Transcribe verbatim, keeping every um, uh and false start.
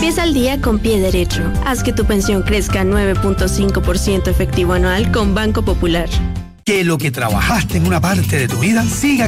Empieza el día con pie derecho. Haz que tu pensión crezca nueve punto cinco por ciento efectivo anual con Banco Popular. Que lo que trabajaste en una parte de tu vida siga